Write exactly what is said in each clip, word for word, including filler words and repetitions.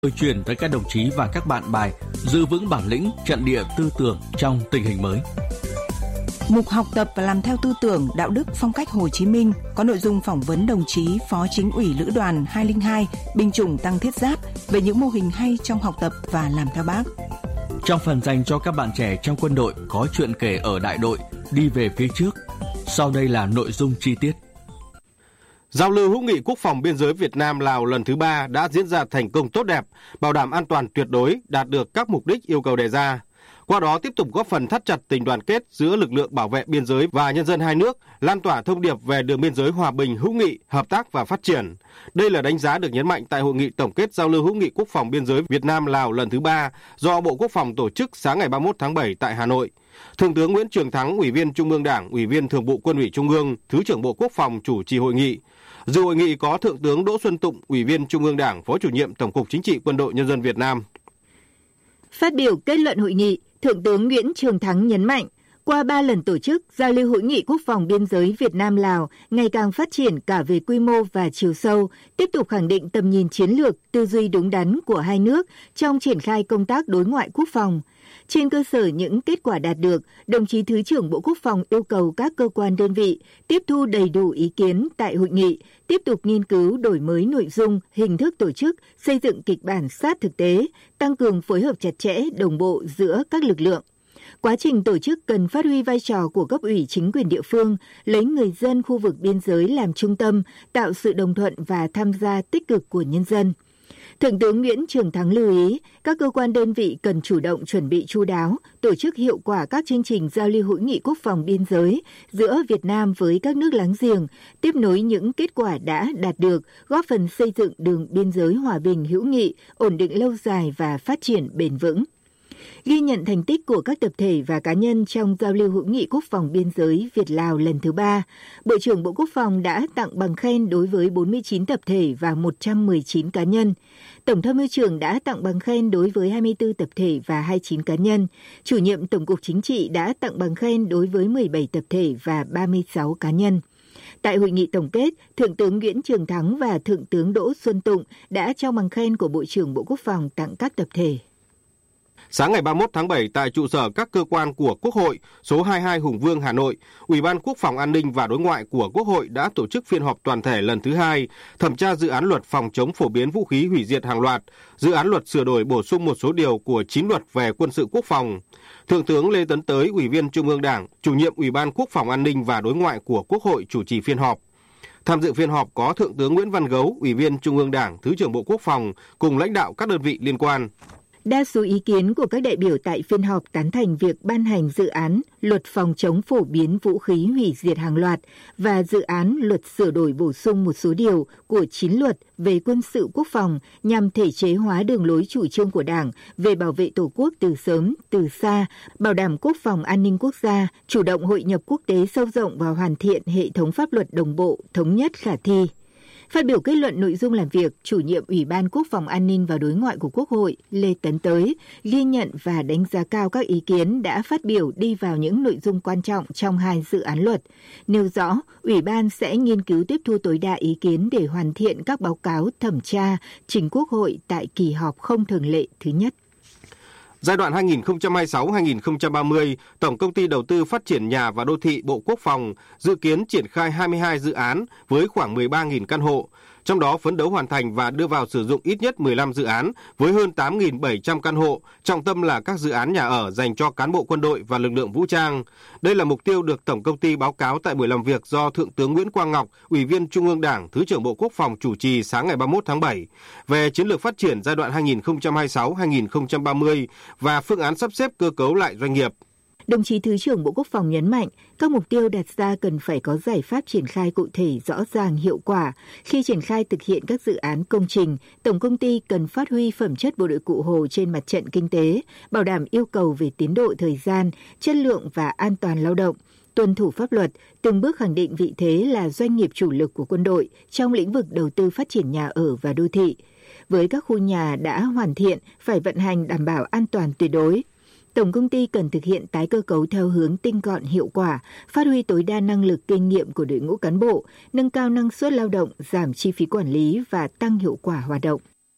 Tôi truyền tới các đồng chí và các bạn bài giữ vững bản lĩnh trận địa tư tưởng trong tình hình mới. Mục học tập và làm theo tư tưởng, đạo đức, phong cách Hồ Chí Minh có nội dung phỏng vấn đồng chí Phó Chính ủy Lữ đoàn hai không hai binh chủng tăng thiết giáp về những mô hình hay trong học tập và làm theo Bác. Trong phần dành cho các bạn trẻ trong quân đội có chuyện kể ở đại đội đi về phía trước. Sau đây là nội dung chi tiết. Giao lưu hữu nghị quốc phòng biên giới Việt Nam Lào lần thứ ba đã diễn ra thành công tốt đẹp, bảo đảm an toàn tuyệt đối, đạt được các mục đích yêu cầu đề ra. Qua đó tiếp tục góp phần thắt chặt tình đoàn kết giữa lực lượng bảo vệ biên giới và nhân dân hai nước, lan tỏa thông điệp về đường biên giới hòa bình, hữu nghị, hợp tác và phát triển. Đây là đánh giá được nhấn mạnh tại hội nghị tổng kết giao lưu hữu nghị quốc phòng biên giới Việt Nam Lào lần thứ ba do Bộ Quốc phòng tổ chức sáng ngày ba mươi mốt tháng bảy tại Hà Nội. Thượng tướng Nguyễn Trường Thắng, Ủy viên Trung ương Đảng, Ủy viên Thường vụ Quân ủy Trung ương, Thứ trưởng Bộ Quốc phòng chủ trì hội nghị. Dự hội nghị có Thượng tướng Đỗ Xuân Tụng, Ủy viên Trung ương Đảng, Phó Chủ nhiệm Tổng cục Chính trị Quân đội Nhân dân Việt Nam. Phát biểu kết luận hội nghị, Thượng tướng Nguyễn Trường Thắng nhấn mạnh, qua ba lần tổ chức, giao lưu hữu nghị quốc phòng biên giới Việt Nam-Lào ngày càng phát triển cả về quy mô và chiều sâu, tiếp tục khẳng định tầm nhìn chiến lược, tư duy đúng đắn của hai nước trong triển khai công tác đối ngoại quốc phòng. Trên cơ sở những kết quả đạt được, đồng chí Thứ trưởng Bộ Quốc phòng yêu cầu các cơ quan đơn vị tiếp thu đầy đủ ý kiến tại hội nghị, tiếp tục nghiên cứu đổi mới nội dung, hình thức tổ chức, xây dựng kịch bản sát thực tế, tăng cường phối hợp chặt chẽ, đồng bộ giữa các lực lượng. Quá trình tổ chức cần phát huy vai trò của cấp ủy chính quyền địa phương, lấy người dân khu vực biên giới làm trung tâm, tạo sự đồng thuận và tham gia tích cực của nhân dân. Thượng tướng Nguyễn Trường Thắng lưu ý, các cơ quan đơn vị cần chủ động chuẩn bị chu đáo, tổ chức hiệu quả các chương trình giao lưu hữu nghị quốc phòng biên giới giữa Việt Nam với các nước láng giềng, tiếp nối những kết quả đã đạt được, góp phần xây dựng đường biên giới hòa bình hữu nghị, ổn định lâu dài và phát triển bền vững. Ghi nhận thành tích của các tập thể và cá nhân trong giao lưu hữu nghị quốc phòng biên giới Việt-Lào lần thứ ba, Bộ trưởng Bộ Quốc phòng đã tặng bằng khen đối với bốn mươi chín tập thể và một trăm mười chín cá nhân. Tổng tham mưu trưởng đã tặng bằng khen đối với hai mươi tư tập thể và hai mươi chín cá nhân. Chủ nhiệm Tổng cục Chính trị đã tặng bằng khen đối với mười bảy tập thể và ba mươi sáu cá nhân. Tại hội nghị tổng kết, Thượng tướng Nguyễn Trường Thắng và Thượng tướng Đỗ Xuân Tụng đã trao bằng khen của Bộ trưởng Bộ Quốc phòng tặng các tập thể. Sáng ngày ba mươi mốt tháng bảy tại trụ sở các cơ quan của Quốc hội, số hai mươi hai Hùng Vương, Hà Nội, Ủy ban Quốc phòng An ninh và Đối ngoại của Quốc hội đã tổ chức phiên họp toàn thể lần thứ hai, thẩm tra dự án luật phòng chống phổ biến vũ khí hủy diệt hàng loạt, dự án luật sửa đổi bổ sung một số điều của chín luật về quân sự quốc phòng. Thượng tướng Lê Tấn Tới, Ủy viên Trung ương Đảng, Chủ nhiệm Ủy ban Quốc phòng An ninh và Đối ngoại của Quốc hội chủ trì phiên họp. Tham dự phiên họp có Thượng tướng Nguyễn Văn Gấu, Ủy viên Trung ương Đảng, Thứ trưởng Bộ Quốc phòng cùng lãnh đạo các đơn vị liên quan. Đa số ý kiến của các đại biểu tại phiên họp tán thành việc ban hành dự án luật phòng chống phổ biến vũ khí hủy diệt hàng loạt và dự án luật sửa đổi bổ sung một số điều của chín luật về quân sự quốc phòng nhằm thể chế hóa đường lối chủ trương của Đảng về bảo vệ Tổ quốc từ sớm, từ xa, bảo đảm quốc phòng an ninh quốc gia, chủ động hội nhập quốc tế sâu rộng và hoàn thiện hệ thống pháp luật đồng bộ, thống nhất khả thi. Phát biểu kết luận nội dung làm việc, Chủ nhiệm Ủy ban Quốc phòng An ninh và Đối ngoại của Quốc hội Lê Tấn Tới ghi nhận và đánh giá cao các ý kiến đã phát biểu đi vào những nội dung quan trọng trong hai dự án luật. Nêu rõ, Ủy ban sẽ nghiên cứu tiếp thu tối đa ý kiến để hoàn thiện các báo cáo thẩm tra trình Quốc hội tại kỳ họp không thường lệ thứ nhất. Giai đoạn hai nghìn không trăm hai mươi sáu đến hai nghìn không trăm ba mươi, Tổng Công ty Đầu tư Phát triển Nhà và Đô thị Bộ Quốc phòng dự kiến triển khai hai mươi hai dự án với khoảng mười ba nghìn căn hộ. Trong đó phấn đấu hoàn thành và đưa vào sử dụng ít nhất mười lăm dự án với hơn tám nghìn bảy trăm căn hộ, trọng tâm là các dự án nhà ở dành cho cán bộ quân đội và lực lượng vũ trang. Đây là mục tiêu được Tổng Công ty báo cáo tại buổi làm việc do Thượng tướng Nguyễn Quang Ngọc, Ủy viên Trung ương Đảng, Thứ trưởng Bộ Quốc phòng chủ trì sáng ngày ba mươi mốt tháng bảy về chiến lược phát triển giai đoạn hai nghìn không trăm hai mươi sáu đến hai nghìn không trăm ba mươi và phương án sắp xếp cơ cấu lại doanh nghiệp. Đồng chí Thứ trưởng Bộ Quốc phòng nhấn mạnh, các mục tiêu đặt ra cần phải có giải pháp triển khai cụ thể rõ ràng hiệu quả. Khi triển khai thực hiện các dự án công trình, Tổng Công ty cần phát huy phẩm chất bộ đội Cụ Hồ trên mặt trận kinh tế, bảo đảm yêu cầu về tiến độ thời gian, chất lượng và an toàn lao động, tuân thủ pháp luật, từng bước khẳng định vị thế là doanh nghiệp chủ lực của quân đội trong lĩnh vực đầu tư phát triển nhà ở và đô thị. Với các khu nhà đã hoàn thiện, phải vận hành đảm bảo an toàn tuyệt đối. Tổng Công ty cần thực hiện tái cơ cấu theo hướng tinh gọn hiệu quả, phát huy tối đa năng lực kinh nghiệm của đội ngũ cán bộ, nâng cao năng suất lao động, giảm chi phí quản lý và tăng hiệu quả hoạt động.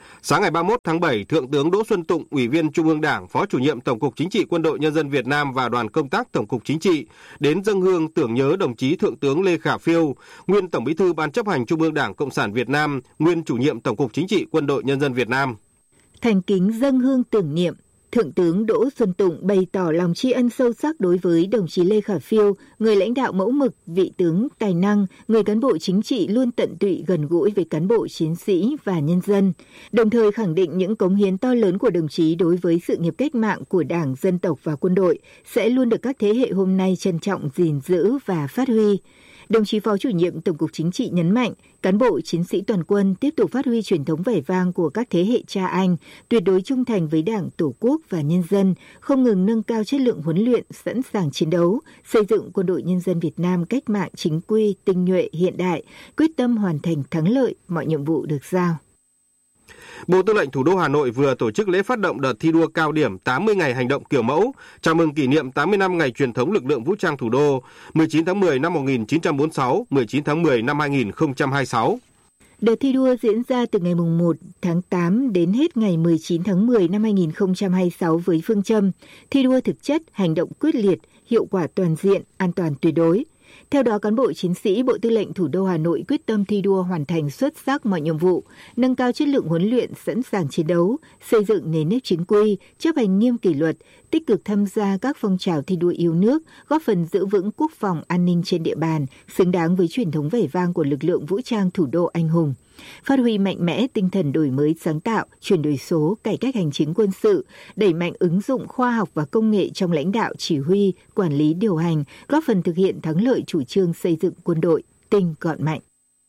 Sáng ngày ba mươi mốt tháng bảy, Thượng tướng Đỗ Xuân Tụng, Ủy viên Trung ương Đảng, Phó Chủ nhiệm Tổng cục Chính trị Quân đội Nhân dân Việt Nam và đoàn công tác Tổng cục Chính trị đến dâng hương tưởng nhớ đồng chí Thượng tướng Lê Khả Phiêu, nguyên Tổng Bí thư Ban chấp hành Trung ương Đảng Cộng sản Việt Nam, nguyên Chủ nhiệm Tổng cục Chính trị Quân đội Nhân dân Việt Nam. Thành kính dâng hương tưởng niệm, Thượng tướng Đỗ Xuân Tụng bày tỏ lòng tri ân sâu sắc đối với đồng chí Lê Khả Phiêu, người lãnh đạo mẫu mực, vị tướng tài năng, người cán bộ chính trị luôn tận tụy gần gũi với cán bộ chiến sĩ và nhân dân, đồng thời khẳng định những cống hiến to lớn của đồng chí đối với sự nghiệp cách mạng của Đảng, dân tộc và quân đội sẽ luôn được các thế hệ hôm nay trân trọng, gìn giữ và phát huy. Đồng chí Phó Chủ nhiệm Tổng cục Chính trị nhấn mạnh, cán bộ chiến sĩ toàn quân tiếp tục phát huy truyền thống vẻ vang của các thế hệ cha anh, tuyệt đối trung thành với Đảng, Tổ quốc và nhân dân, không ngừng nâng cao chất lượng huấn luyện, sẵn sàng chiến đấu, xây dựng Quân đội Nhân dân Việt Nam cách mạng chính quy, tinh nhuệ, hiện đại, quyết tâm hoàn thành thắng lợi mọi nhiệm vụ được giao. Bộ Tư lệnh Thủ đô Hà Nội vừa tổ chức lễ phát động đợt thi đua cao điểm tám mươi ngày hành động kiểu mẫu, chào mừng kỷ niệm tám mươi năm ngày truyền thống lực lượng vũ trang thủ đô, mười chín tháng mười năm một nghìn chín trăm bốn mươi sáu, mười chín tháng mười năm hai nghìn không trăm hai mươi sáu. Đợt thi đua diễn ra từ ngày mùng một tháng tám đến hết ngày mười chín tháng mười năm hai nghìn không trăm hai mươi sáu với phương châm thi đua thực chất, hành động quyết liệt, hiệu quả toàn diện, an toàn tuyệt đối. Theo đó, cán bộ chiến sĩ Bộ Tư lệnh Thủ đô Hà Nội quyết tâm thi đua hoàn thành xuất sắc mọi nhiệm vụ, nâng cao chất lượng huấn luyện, sẵn sàng chiến đấu, xây dựng nền nếp chính quy, chấp hành nghiêm kỷ luật, tích cực tham gia các phong trào thi đua yêu nước, góp phần giữ vững quốc phòng an ninh trên địa bàn, xứng đáng với truyền thống vẻ vang của lực lượng vũ trang thủ đô anh hùng. Phát huy mạnh mẽ tinh thần đổi mới sáng tạo, chuyển đổi số, cải cách hành chính quân sự, đẩy mạnh ứng dụng khoa học và công nghệ trong lãnh đạo chỉ huy, quản lý điều hành, góp phần thực hiện thắng lợi chủ trương xây dựng quân đội tinh gọn mạnh.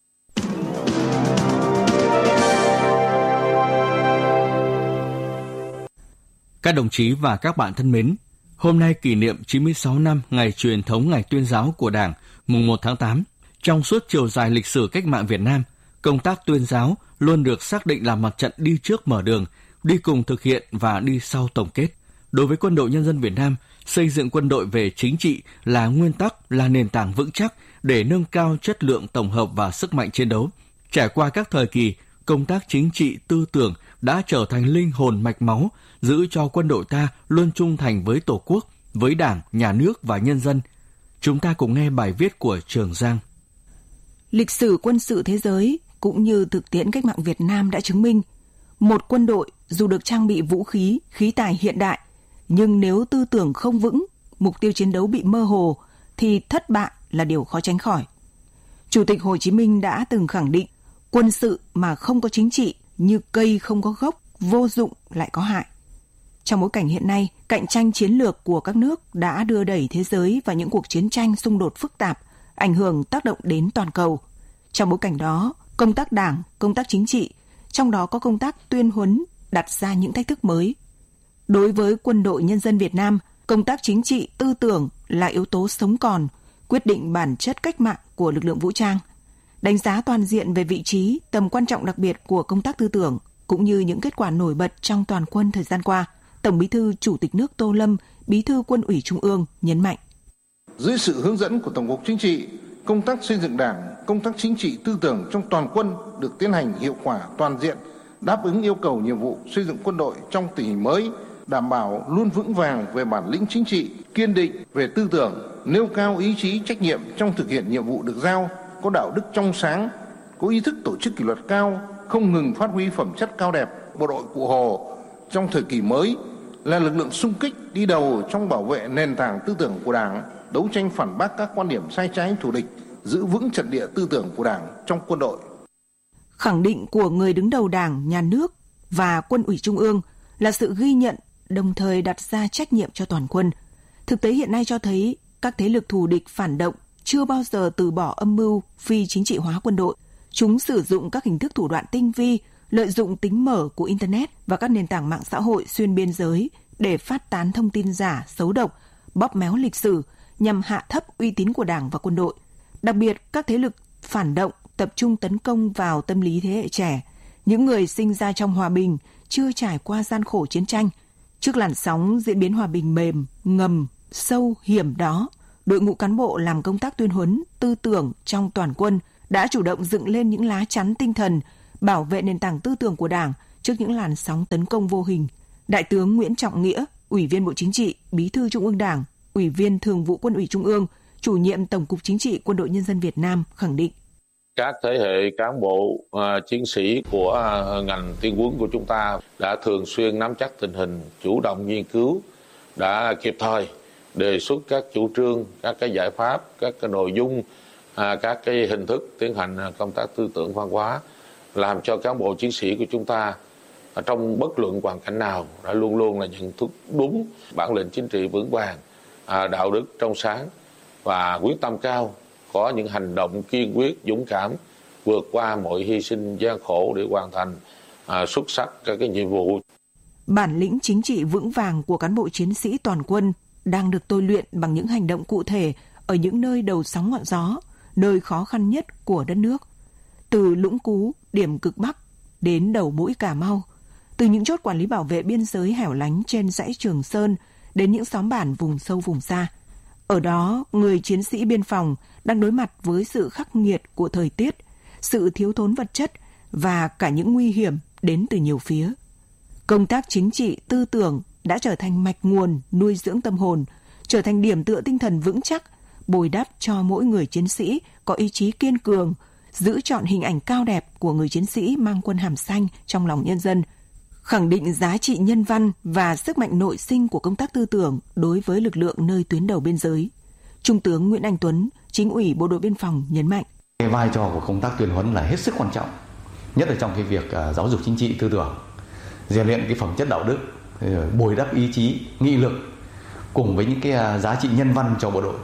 Các đồng chí và các bạn thân mến, hôm nay kỷ niệm chín mươi sáu năm ngày truyền thống Ngày Tuyên giáo của Đảng, mùng một tháng tám. Trong suốt chiều dài lịch sử cách mạng Việt Nam, công tác tuyên giáo luôn được xác định là mặt trận đi trước mở đường, đi cùng thực hiện và đi sau tổng kết. Đối với Quân đội Nhân dân Việt Nam, xây dựng quân đội về chính trị là nguyên tắc, là nền tảng vững chắc để nâng cao chất lượng tổng hợp và sức mạnh chiến đấu. Trải qua các thời kỳ, công tác chính trị tư tưởng đã trở thành linh hồn mạch máu, giữ cho quân đội ta luôn trung thành với Tổ quốc, với Đảng, Nhà nước và nhân dân. Chúng ta cùng nghe bài viết của Trường Giang. Lịch sử quân sự thế giới cũng như thực tiễn cách mạng Việt Nam đã chứng minh, một quân đội dù được trang bị vũ khí, khí tài hiện đại, nhưng nếu tư tưởng không vững, mục tiêu chiến đấu bị mơ hồ, thì thất bại là điều khó tránh khỏi. Chủ tịch Hồ Chí Minh đã từng khẳng định, quân sự mà không có chính trị như cây không có gốc, vô dụng lại có hại. Trong bối cảnh hiện nay, cạnh tranh chiến lược của các nước đã đưa đẩy thế giới vào những cuộc chiến tranh xung đột phức tạp, ảnh hưởng tác động đến toàn cầu. Trong bối cảnh đó, công tác đảng, công tác chính trị, trong đó có công tác tuyên huấn, đặt ra những thách thức mới. Đối với Quân đội Nhân dân Việt Nam, công tác chính trị, tư tưởng là yếu tố sống còn, quyết định bản chất cách mạng của lực lượng vũ trang. Đánh giá toàn diện về vị trí, tầm quan trọng đặc biệt của công tác tư tưởng, cũng như những kết quả nổi bật trong toàn quân thời gian qua, Tổng Bí thư Chủ tịch nước Tô Lâm, Bí thư Quân ủy Trung ương nhấn mạnh. Dưới sự hướng dẫn của Tổng cục Chính trị, công tác xây dựng Đảng, công tác chính trị tư tưởng trong toàn quân được tiến hành hiệu quả toàn diện, đáp ứng yêu cầu nhiệm vụ xây dựng quân đội trong tình hình mới, đảm bảo luôn vững vàng về bản lĩnh chính trị, kiên định về tư tưởng, nêu cao ý chí trách nhiệm trong thực hiện nhiệm vụ được giao, có đạo đức trong sáng, có ý thức tổ chức kỷ luật cao, không ngừng phát huy phẩm chất cao đẹp. Bộ đội Cụ Hồ trong thời kỳ mới là lực lượng xung kích đi đầu trong bảo vệ nền tảng tư tưởng của Đảng, đấu tranh phản bác các quan điểm sai trái thù địch, giữ vững trận địa tư tưởng của Đảng trong quân đội. Khẳng định của người đứng đầu Đảng, Nhà nước và Quân ủy Trung ương là sự ghi nhận, đồng thời đặt ra trách nhiệm cho toàn quân. Thực tế hiện nay cho thấy các thế lực thù địch phản động chưa bao giờ từ bỏ âm mưu phi chính trị hóa quân đội. Chúng sử dụng các hình thức thủ đoạn tinh vi, lợi dụng tính mở của Internet và các nền tảng mạng xã hội xuyên biên giới để phát tán thông tin giả, xấu độc, bóp méo lịch sử nhằm hạ thấp uy tín của Đảng và quân đội. Đặc biệt, các thế lực phản động tập trung tấn công vào tâm lý thế hệ trẻ, những người sinh ra trong hòa bình, chưa trải qua gian khổ chiến tranh. Trước làn sóng diễn biến hòa bình mềm, ngầm, sâu, hiểm đó, đội ngũ cán bộ làm công tác tuyên huấn, tư tưởng trong toàn quân đã chủ động dựng lên những lá chắn tinh thần, bảo vệ nền tảng tư tưởng của Đảng trước những làn sóng tấn công vô hình, Đại tướng Nguyễn Trọng Nghĩa, Ủy viên Bộ Chính trị, Bí thư Trung ương Đảng, Ủy viên Thường vụ Quân ủy Trung ương, Chủ nhiệm Tổng cục Chính trị Quân đội Nhân dân Việt Nam khẳng định. Các thế hệ cán bộ, uh, chiến sĩ của uh, ngành tiên quân của chúng ta đã thường xuyên nắm chắc tình hình, chủ động nghiên cứu, đã kịp thời đề xuất các chủ trương, các cái giải pháp, các cái nội dung, à, các cái hình thức tiến hành công tác tư tưởng văn hóa, làm cho cán bộ chiến sĩ của chúng ta trong bất luận hoàn cảnh nào đã luôn luôn là nhận thức đúng, bản lĩnh chính trị vững vàng, à, đạo đức trong sáng và quyết tâm cao, có những hành động kiên quyết, dũng cảm, vượt qua mọi hy sinh gian khổ để hoàn thành à, xuất sắc các cái nhiệm vụ. Bản lĩnh chính trị vững vàng của cán bộ chiến sĩ toàn quân đang được tôi luyện bằng những hành động cụ thể ở những nơi đầu sóng ngọn gió, nơi khó khăn nhất của đất nước. Từ Lũng Cú, điểm cực Bắc, đến đầu mũi Cà Mau, từ những chốt quản lý bảo vệ biên giới hẻo lánh trên dãy Trường Sơn đến những xóm bản vùng sâu vùng xa. Ở đó, người chiến sĩ biên phòng đang đối mặt với sự khắc nghiệt của thời tiết, sự thiếu thốn vật chất và cả những nguy hiểm đến từ nhiều phía. Công tác chính trị, tư tưởng đã trở thành mạch nguồn nuôi dưỡng tâm hồn, trở thành điểm tựa tinh thần vững chắc, bồi đắp cho mỗi người chiến sĩ có ý chí kiên cường, giữ trọn hình ảnh cao đẹp của người chiến sĩ mang quân hàm xanh trong lòng nhân dân, khẳng định giá trị nhân văn và sức mạnh nội sinh của công tác tư tưởng đối với lực lượng nơi tuyến đầu biên giới. Trung tướng Nguyễn Anh Tuấn, Chính ủy Bộ đội Biên phòng nhấn mạnh. Cái vai trò của công tác tuyên huấn là hết sức quan trọng, nhất là trong cái việc uh, giáo dục chính trị tư tưởng, rèn luyện cái phẩm chất đạo đức, bồi đắp ý chí, nghị lực cùng với những cái uh, giá trị nhân văn cho bộ đội.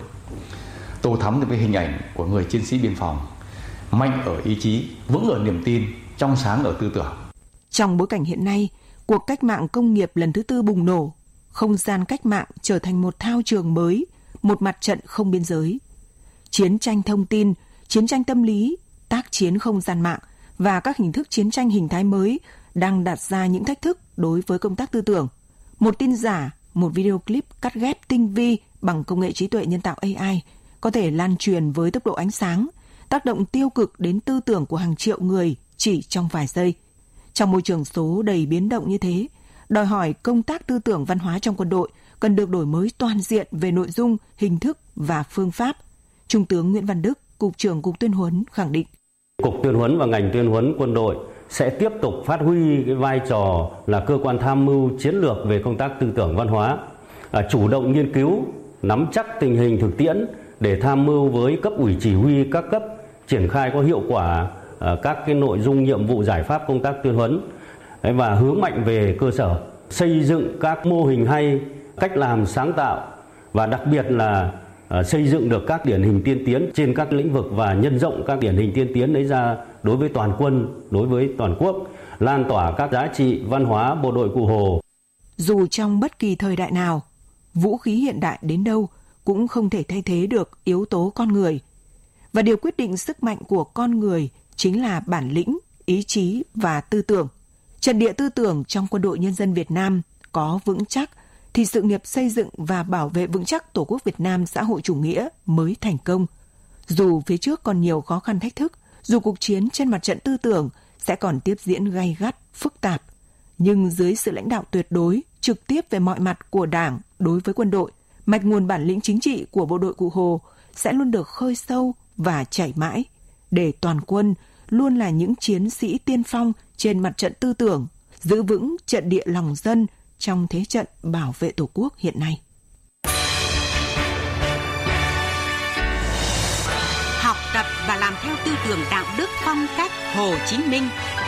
Tô thắm được cái hình ảnh của người chiến sĩ biên phòng, mạnh ở ý chí, vững ở niềm tin, trong sáng ở tư tưởng. Trong bối cảnh hiện nay, cuộc cách mạng công nghiệp lần thứ tư bùng nổ, không gian cách mạng trở thành một thao trường mới, một mặt trận không biên giới. Chiến tranh thông tin, chiến tranh tâm lý, tác chiến không gian mạng và các hình thức chiến tranh hình thái mới đang đặt ra những thách thức đối với công tác tư tưởng. Một tin giả, một video clip cắt ghép tinh vi bằng công nghệ trí tuệ nhân tạo A I có thể lan truyền với tốc độ ánh sáng, tác động tiêu cực đến tư tưởng của hàng triệu người chỉ trong vài giây. Trong môi trường số đầy biến động như thế, đòi hỏi công tác tư tưởng văn hóa trong quân đội cần được đổi mới toàn diện về nội dung, hình thức và phương pháp. Trung tướng Nguyễn Văn Đức, Cục trưởng Cục Tuyên huấn khẳng định. Cục Tuyên huấn và ngành tuyên huấn quân đội sẽ tiếp tục phát huy cái vai trò là cơ quan tham mưu chiến lược về công tác tư tưởng văn hóa, chủ động nghiên cứu, nắm chắc tình hình thực tiễn để tham mưu với cấp ủy chỉ huy các cấp triển khai có hiệu quả các cái nội dung nhiệm vụ giải pháp công tác tuyên huấn và hướng mạnh về cơ sở, xây dựng các mô hình hay, cách làm sáng tạo và đặc biệt là xây dựng được các điển hình tiên tiến trên các lĩnh vực và nhân rộng các điển hình tiên tiến đấy ra đối với toàn quân, đối với toàn quốc, lan tỏa các giá trị văn hóa bộ đội Cụ Hồ. Dù trong bất kỳ thời đại nào, vũ khí hiện đại đến đâu cũng không thể thay thế được yếu tố con người. Và điều quyết định sức mạnh của con người chính là bản lĩnh, ý chí và tư tưởng. Trận địa tư tưởng trong Quân đội Nhân dân Việt Nam có vững chắc thì sự nghiệp xây dựng và bảo vệ vững chắc Tổ quốc Việt Nam xã hội chủ nghĩa mới thành công. Dù phía trước còn nhiều khó khăn thách thức, dù cuộc chiến trên mặt trận tư tưởng sẽ còn tiếp diễn gay gắt, phức tạp, nhưng dưới sự lãnh đạo tuyệt đối, trực tiếp về mọi mặt của Đảng đối với quân đội, mạch nguồn bản lĩnh chính trị của bộ đội Cụ Hồ sẽ luôn được khơi sâu và chảy mãi, để toàn quân luôn là những chiến sĩ tiên phong trên mặt trận tư tưởng, giữ vững trận địa lòng dân trong thế trận bảo vệ Tổ quốc hiện nay. Học tập và làm theo tư tưởng đạo đức phong cách Hồ Chí Minh.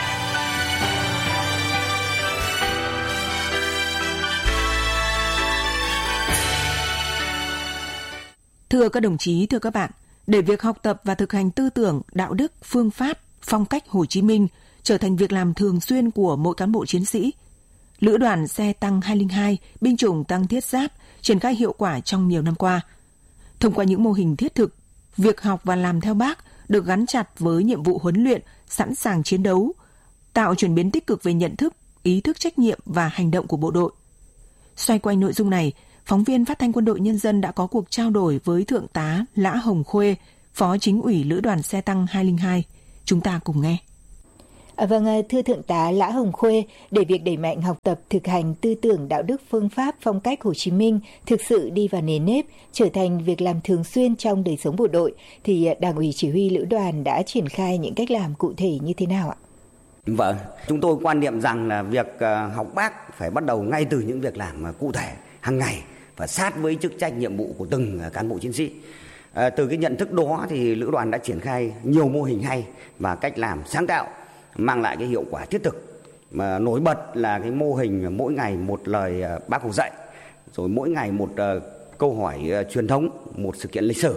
Thưa các đồng chí, thưa các bạn, để việc học tập và thực hành tư tưởng, đạo đức, phương pháp, phong cách Hồ Chí Minh trở thành việc làm thường xuyên của mỗi cán bộ chiến sĩ, Lữ đoàn xe tăng hai không hai, binh chủng tăng thiết giáp triển khai hiệu quả trong nhiều năm qua. Thông qua những mô hình thiết thực, việc học và làm theo Bác được gắn chặt với nhiệm vụ huấn luyện, sẵn sàng chiến đấu, tạo chuyển biến tích cực về nhận thức, ý thức trách nhiệm và hành động của bộ đội. Xoay quanh nội dung này, phóng viên Phát thanh Quân đội Nhân dân đã có cuộc trao đổi với Thượng tá Lã Hồng Khuê, Phó Chính ủy Lữ đoàn xe tăng hai không hai. Chúng ta cùng nghe. À, vâng, thưa Thượng tá Lã Hồng Khuê, để việc đẩy mạnh học tập thực hành tư tưởng đạo đức phương pháp phong cách Hồ Chí Minh thực sự đi vào nền nếp, trở thành việc làm thường xuyên trong đời sống bộ đội, thì Đảng ủy Chỉ huy Lữ đoàn đã triển khai những cách làm cụ thể như thế nào ạ? Vâng, chúng tôi quan niệm rằng là việc học Bác phải bắt đầu ngay từ những việc làm cụ thể hàng ngày và sát với chức trách nhiệm vụ của từng cán bộ chiến sĩ. À, từ cái nhận thức đó thì Lữ đoàn đã triển khai nhiều mô hình hay và cách làm sáng tạo, mang lại cái hiệu quả thiết thực. Mà nổi bật là cái mô hình mỗi ngày một lời Bác Hồ dạy, rồi mỗi ngày một uh, câu hỏi uh, truyền thống, một sự kiện lịch sử.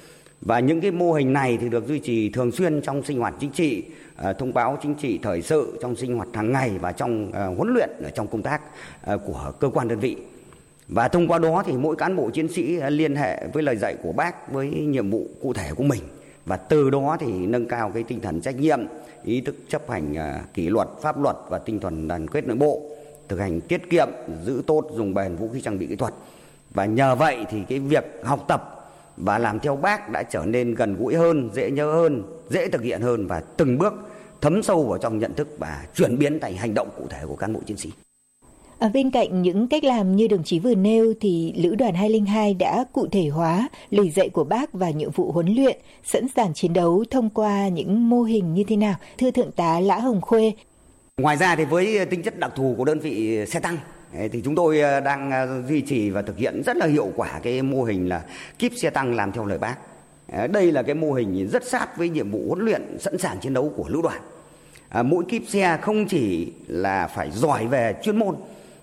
Và những cái mô hình này thì được duy trì thường xuyên trong sinh hoạt chính trị, uh, thông báo chính trị thời sự, trong sinh hoạt hàng ngày và trong uh, huấn luyện ở trong công tác uh, của cơ quan đơn vị. Và thông qua đó thì mỗi cán bộ chiến sĩ uh, liên hệ với lời dạy của Bác với nhiệm vụ cụ thể của mình. Và từ đó thì nâng cao cái tinh thần trách nhiệm, ý thức chấp hành uh, kỷ luật, pháp luật và tinh thần đoàn kết nội bộ, thực hành tiết kiệm, giữ tốt, dùng bền vũ khí trang bị kỹ thuật. Và nhờ vậy thì cái việc học tập và làm theo Bác đã trở nên gần gũi hơn, dễ nhớ hơn, dễ thực hiện hơn và từng bước thấm sâu vào trong nhận thức và chuyển biến thành hành động cụ thể của cán bộ chiến sĩ. Ở bên cạnh những cách làm như đồng chí vừa nêu thì Lữ đoàn hai không hai đã cụ thể hóa lời dạy của Bác và nhiệm vụ huấn luyện, sẵn sàng chiến đấu thông qua những mô hình như thế nào? Thưa Thượng tá Lã Hồng Khuê. Ngoài ra thì với tính chất đặc thù của đơn vị xe tăng thì chúng tôi đang duy trì và thực hiện rất là hiệu quả cái mô hình là kíp xe tăng làm theo lời Bác. Đây là cái mô hình rất sát với nhiệm vụ huấn luyện sẵn sàng chiến đấu của Lữ đoàn. Mỗi kíp xe không chỉ là phải giỏi về chuyên môn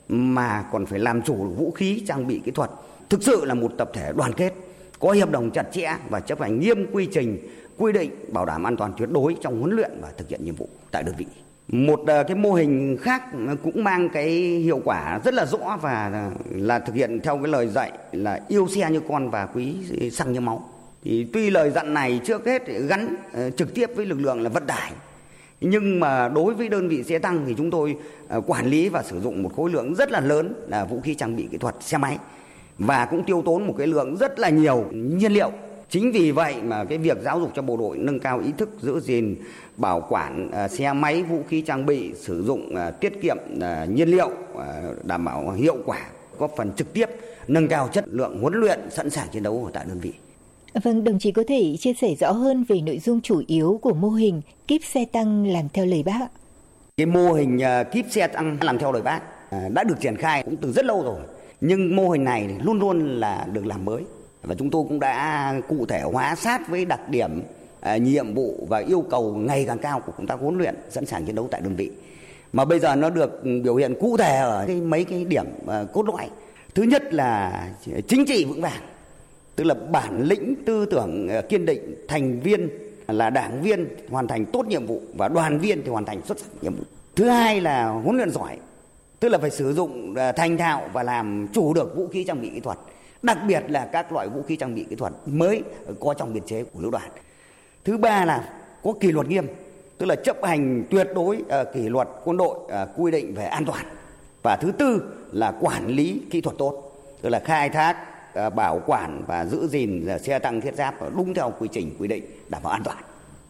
mà còn phải làm chủ vũ khí trang bị kỹ thuật, thực sự là một tập thể đoàn kết, có hiệp đồng chặt chẽ và chấp hành nghiêm quy trình, quy định bảo đảm an toàn tuyệt đối trong huấn luyện và thực hiện nhiệm vụ tại đơn vị. Một cái mô hình khác cũng mang cái hiệu quả rất là rõ và là thực hiện theo cái lời dạy là yêu xe như con và quý xăng như máu. Thì tuy lời dặn này trước hết gắn trực tiếp với lực lượng là vận tải, nhưng mà đối với đơn vị xe tăng thì chúng tôi quản lý và sử dụng một khối lượng rất là lớn là vũ khí trang bị kỹ thuật xe máy và cũng tiêu tốn một cái lượng rất là nhiều nhiên liệu. Chính vì vậy mà cái việc giáo dục cho bộ đội nâng cao ý thức giữ gìn, bảo quản uh, xe máy, vũ khí trang bị, sử dụng uh, tiết kiệm uh, nhiên liệu, uh, đảm bảo hiệu quả, góp phần trực tiếp nâng cao chất lượng huấn luyện sẵn sàng chiến đấu ở tại đơn vị. Vâng, đồng chí có thể chia sẻ rõ hơn về nội dung chủ yếu của mô hình kíp xe tăng làm theo lời Bác ạ? Cái mô hình uh, kíp xe tăng làm theo lời Bác uh, đã được triển khai cũng từ rất lâu rồi, nhưng mô hình này luôn luôn là được làm mới. Và chúng tôi cũng đã cụ thể hóa sát với đặc điểm, uh, nhiệm vụ và yêu cầu ngày càng cao của công tác huấn luyện sẵn sàng chiến đấu tại đơn vị. Mà bây giờ nó được biểu hiện cụ thể ở cái, mấy cái điểm uh, cốt lõi. Thứ nhất là chính trị vững vàng, tức là bản lĩnh tư tưởng uh, kiên định, thành viên là đảng viên hoàn thành tốt nhiệm vụ và đoàn viên thì hoàn thành xuất sắc nhiệm vụ. Thứ hai là huấn luyện giỏi, tức là phải sử dụng uh, thành thạo và làm chủ được vũ khí trang bị kỹ thuật. Đặc biệt là các loại vũ khí trang bị kỹ thuật mới có trong biên chế của Lữ đoàn. Thứ ba là có kỷ luật nghiêm, tức là chấp hành tuyệt đối uh, kỷ luật quân đội, uh, quy định về an toàn. Và thứ tư là quản lý kỹ thuật tốt, tức là khai thác, uh, bảo quản và giữ gìn uh, xe tăng thiết giáp đúng theo quy trình quy định đảm bảo an toàn.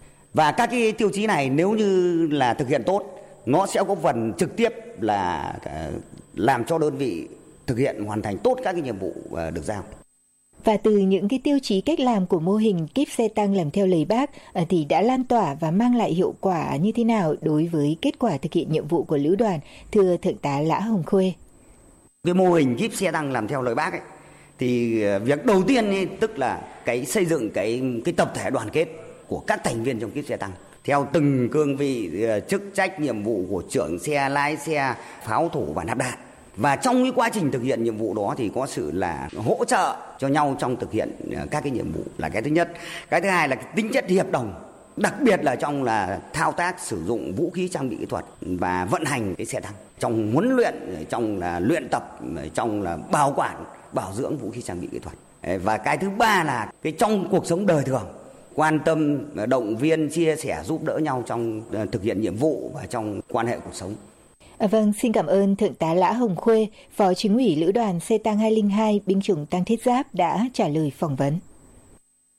Và các cái tiêu chí này nếu như là thực hiện tốt, nó sẽ có phần trực tiếp là uh, làm cho đơn vị thực hiện hoàn thành tốt các cái nhiệm vụ được giao. Và từ những cái tiêu chí cách làm của mô hình kíp xe tăng làm theo lời Bác thì đã lan tỏa và mang lại hiệu quả như thế nào đối với kết quả thực hiện nhiệm vụ của Lữ đoàn, thưa Thượng tá Lã Hồng Khuê? Cái mô hình kíp xe tăng làm theo lời Bác ấy, thì việc đầu tiên ấy, tức là cái xây dựng cái cái tập thể đoàn kết của các thành viên trong kíp xe tăng theo từng cương vị, chức trách, nhiệm vụ của trưởng xe, lái xe, pháo thủ và nạp đạn. Và trong cái quá trình thực hiện nhiệm vụ đó thì có sự là hỗ trợ cho nhau trong thực hiện các cái nhiệm vụ là cái thứ nhất. Cái thứ hai là cái tính chất hiệp đồng, đặc biệt là trong là thao tác sử dụng vũ khí trang bị kỹ thuật và vận hành cái xe tăng, trong huấn luyện, trong là luyện tập, trong là bảo quản, bảo dưỡng vũ khí trang bị kỹ thuật. Và cái thứ ba là cái trong cuộc sống đời thường, quan tâm, động viên, chia sẻ, giúp đỡ nhau trong thực hiện nhiệm vụ và trong quan hệ cuộc sống. À, vâng, xin cảm ơn Thượng tá Lã Hồng Khuê, Phó Chính ủy Lữ đoàn xe tăng hai không hai binh chủng tăng thiết giáp đã trả lời phỏng vấn.